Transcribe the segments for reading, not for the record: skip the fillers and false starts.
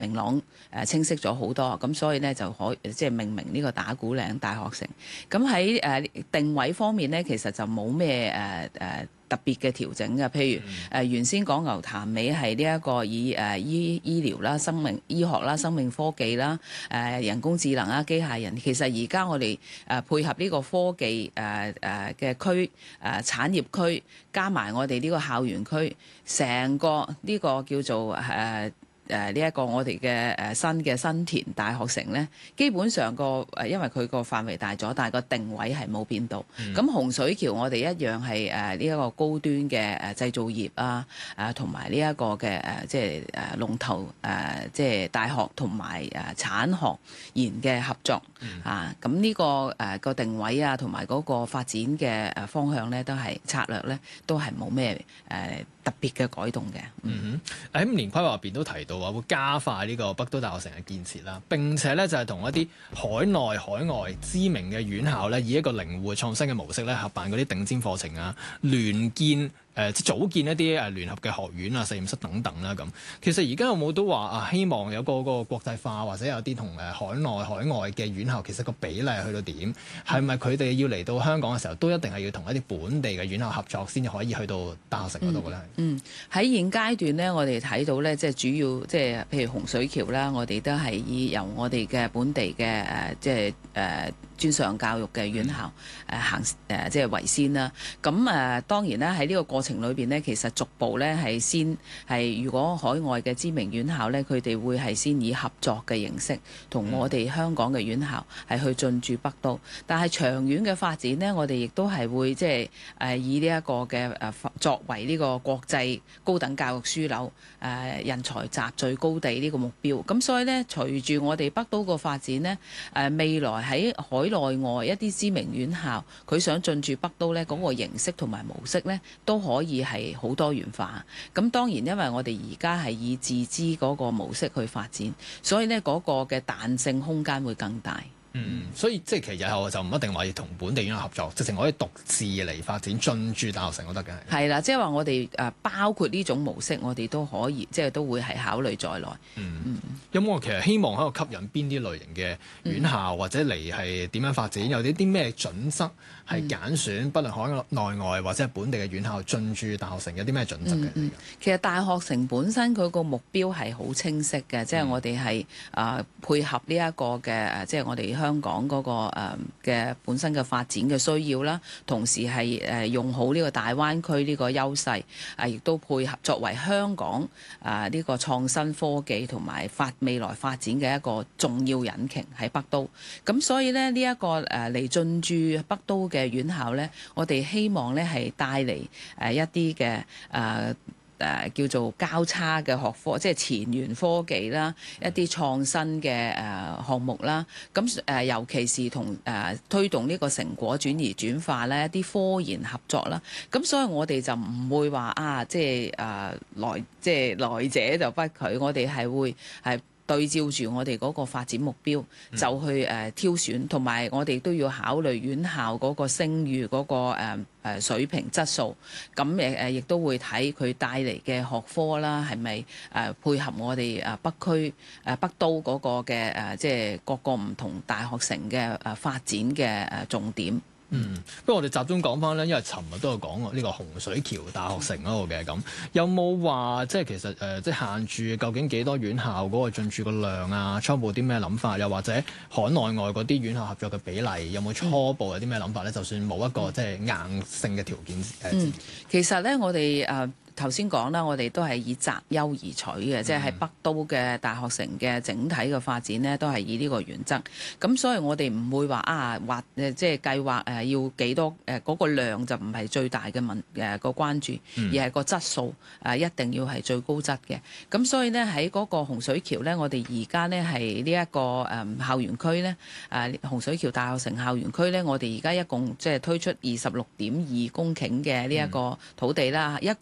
明朗清晰咗好多，咁所以呢，就可即係命名呢個打鼓嶺大學城。咁喺定位方面呢，其實就冇咩特別嘅調整嘅，譬如原先講牛潭尾係呢一個以醫療啦、生命醫學啦、生命科技啦、人工智能啦、機械人，其實而家我哋配合呢個科技嘅區產業區，加埋我哋呢個校園區，成個呢個叫做呢一個我哋嘅新田大學城呢，基本上因為佢個範圍大咗，但係個定位係冇變到。咁洪水橋我哋一樣係呢一個高端嘅製造業啊，同埋呢一個嘅即係龍頭即係大學同埋產學研嘅合作啊。咁呢個定位啊，同埋嗰個發展嘅方向呢，都係策略呢，都係冇咩特別嘅改動嘅。 喺5年規劃入邊都提到話會加快呢個北都大學城嘅建設啦，並且咧就係同一啲海內海外知名嘅院校咧，以一個靈活創新嘅模式咧，合辦嗰啲頂尖課程啊，聯建即係組建一啲聯合嘅學院啊、實驗室等等啦咁。其實而家有冇都話希望有個國際化，或者有啲同海內海外嘅院校，其實個比例去到點？係咪佢哋要嚟到香港嘅時候，都一定係要同一啲本地嘅院校合作，先至可以去到大學城嗰度嘅咧？ 喺現階段咧，我哋睇到咧，即係主要即係譬如洪水橋啦，我哋都係由我哋嘅本地嘅即係專上教育嘅院校即係為先啦。咁當然啦，喺呢個過程裏邊呢，其實逐步咧係先係如果海外嘅知名院校咧，佢哋會係先以合作嘅形式同我哋香港嘅院校係去進駐北都。但係長遠嘅發展呢，我哋亦都係會即係以呢一個嘅作為呢個國際高等教育樞紐人才集聚高地呢個目標。咁所以呢，隨住我哋北都個發展呢，未來喺海內外一啲知名院校，佢想進駐北都呢，嗰個形式同埋模式呢，都可以係好多元化。咁當然因為我哋而家係以自資嗰個模式去發展，所以呢嗰個嘅彈性空間會更大。 所以即係其實日後就唔一定話要同本地院校合作，直情可以獨自嚟發展進駐大學城都得嘅。 係啦，即係話我哋包括呢種模式，我哋都可以即係都會係考慮在內。 有冇其實希望喺度吸引邊啲類型嘅院校，或者嚟係點樣發展？有啲咩準則係揀選，不論海內外或者係本地嘅院校進駐大學城，有啲咩準則嘅？ 其實大學城本身佢個目標係好清晰嘅，即係我哋係配合呢一個嘅即係我哋香港嗰個嘅本身嘅發展嘅需要啦，同時係用好呢個大灣區呢個優勢，亦都配合作為香港呢個創新科技同埋未來發展嘅一個重要引擎喺北都。咁所以呢，呢一個嚟進駐北都嘅院校呢，我哋希望呢係帶嚟一啲嘅叫做交叉嘅學科，即係前沿科技啦，一啲創新嘅項目啦。咁尤其是同推動呢個成果轉移轉化咧，一啲科研合作啦。咁所以我哋就唔會話即係來者就不拒，我哋係會係對照住我哋嗰個發展目標就去挑選，同埋我哋都要考慮院校嗰個聲譽嗰個水平質素，咁亦都會睇佢帶嚟嘅學科啦，係咪配合我哋北區北都嗰個嘅即係各個唔同大學城嘅發展嘅重點。 不過我哋集中講翻咧，因為尋日都有講過呢個洪水橋大學城嗰個嘅咁，有冇話即係其實即係限住究竟幾多院校嗰個進駐個量啊？初步啲咩諗法？又或者海內外嗰啲院校合作嘅比例有冇初步有啲咩諗法咧？就算冇一個即係硬性嘅條件其實咧我哋頭先講啦，我哋都係以擇優而取嘅，即係喺北都嘅大學城嘅整體嘅發展呢，都係以呢個原則。咁所以我哋唔會話即係計劃要幾多嗰個量就唔係最大嘅個關注，而係個質素一定要係最高質嘅。咁所以呢，喺嗰個洪水橋呢，我哋而家呢係呢一個校園區呢，洪水橋大學城校園區呢，我哋而家一共即係推出26.2公頃嘅呢一個土地啦，一共係有3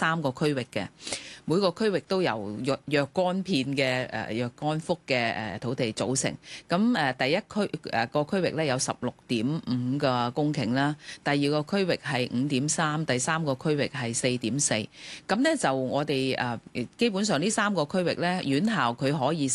3個區域嘅，每個區域都由若干片嘅若干幅嘅土地組成。咁第一個區域咧有16.5個公頃啦，第二個區域係5.3，第三個區域係4.4。咁咧就我哋基本上呢3個區域咧，院校佢可以